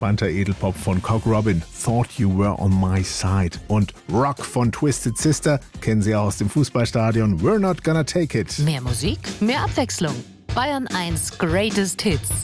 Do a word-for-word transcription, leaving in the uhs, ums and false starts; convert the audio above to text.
Banter Edelpop von Cock Robin, Thought You Were On My Side. Und Rock von Twisted Sister, kennen Sie auch aus dem Fußballstadion, We're Not Gonna Take It. Mehr Musik, mehr Abwechslung. Bayern eins Greatest Hits.